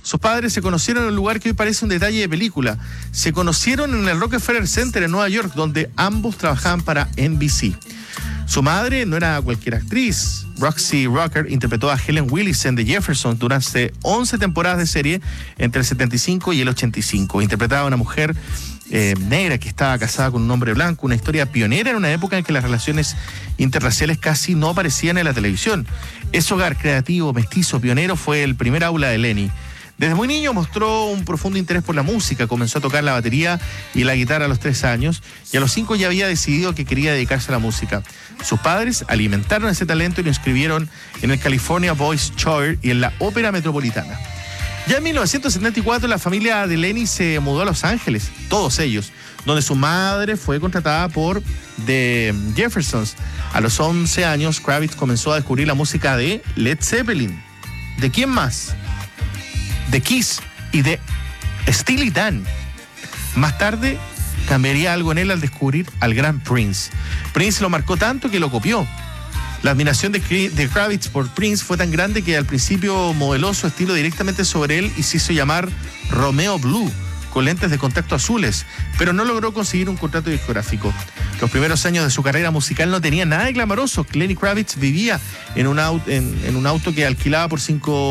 Sus padres se conocieron en un lugar que hoy parece un detalle de película. Se conocieron en el Rockefeller Center en Nueva York, donde ambos trabajaban para NBC. Su madre no era cualquier actriz. Roxy Rocker interpretó a Helen Willis en The Jeffersons durante 11 temporadas de serie entre el 75 y el 85. Interpretaba a una mujer negra que estaba casada con un hombre blanco, una historia pionera en una época en que las relaciones interraciales casi no aparecían en la televisión. Ese hogar creativo, mestizo, pionero fue el primer aula de Lenny. Desde muy niño mostró un profundo interés por la música, comenzó a tocar la batería y la guitarra a los 3 años y a los 5 ya había decidido que quería dedicarse a la música. Sus padres alimentaron ese talento y lo inscribieron en el California Boys Choir y en la Ópera Metropolitana. Ya en 1974 la familia de Lenny se mudó a Los Ángeles, todos ellos, donde su madre fue contratada por The Jeffersons. A los 11 años Kravitz comenzó a descubrir la música de Led Zeppelin. ¿De quién más? De Kiss y de Steely Dan. Más tarde cambiaría algo en él al descubrir al gran Prince. Prince lo marcó tanto que lo copió. La admiración de Kravitz por Prince fue tan grande que al principio modeló su estilo directamente sobre él y se hizo llamar Romeo Blue, con lentes de contacto azules, pero no logró conseguir un contrato discográfico. Los primeros años de su carrera musical no tenían nada de glamoroso. Lenny Kravitz vivía en un auto que alquilaba por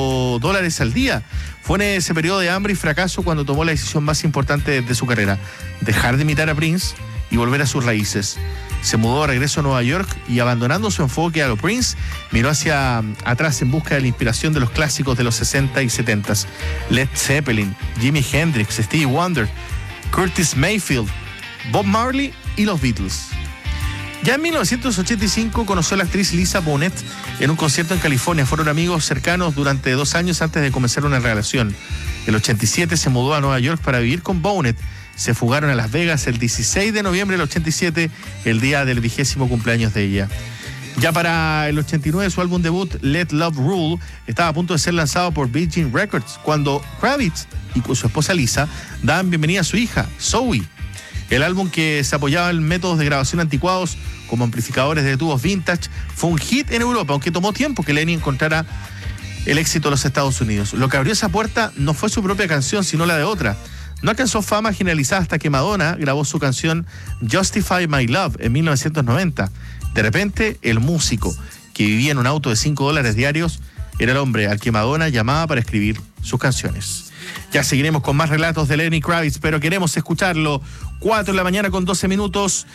$5 al día. Fue en ese periodo de hambre y fracaso cuando tomó la decisión más importante de su carrera: dejar de imitar a Prince y volver a sus raíces. Se mudó de regreso a Nueva York y, abandonando su enfoque a lo Prince, miró hacia atrás en busca de la inspiración de los clásicos de los 60 y 70. Led Zeppelin, Jimi Hendrix, Stevie Wonder, Curtis Mayfield, Bob Marley y los Beatles. Ya en 1985 conoció a la actriz Lisa Bonet en un concierto en California. Fueron amigos cercanos durante 2 años antes de comenzar una relación. En el 87 se mudó a Nueva York para vivir con Bonet. Se fugaron a Las Vegas el 16 de noviembre del 87, el día del 20º cumpleaños de ella. Ya para el 89, su álbum debut, Let Love Rule, estaba a punto de ser lanzado por Virgin Records, cuando Kravitz y su esposa Lisa daban bienvenida a su hija, Zoe. El álbum, que se apoyaba en métodos de grabación anticuados como amplificadores de tubos vintage, fue un hit en Europa, aunque tomó tiempo que Lenny encontrara el éxito en los Estados Unidos. Lo que abrió esa puerta no fue su propia canción, sino la de otra. No alcanzó fama generalizada hasta que Madonna grabó su canción Justify My Love en 1990. De repente, el músico, que vivía en un auto de $5 diarios, era el hombre al que Madonna llamaba para escribir sus canciones. Ya seguiremos con más relatos de Lenny Kravitz, pero queremos escucharlo. 4 de la mañana con 12 minutos,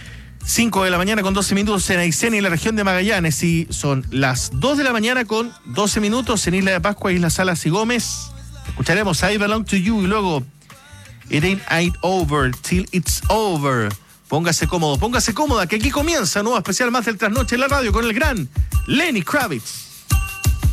5 de la mañana con 12 minutos en Aysén y la región de Magallanes, y son las 2 de la mañana con 12 minutos en Isla de Pascua, Islas Salas y Gómez. Escucharemos I Belong to You y luego It Ain't Over Till It's Over. Póngase cómodo, póngase cómoda, que aquí comienza un nuevo especial más del Trasnoche en la radio con el gran Lenny Kravitz.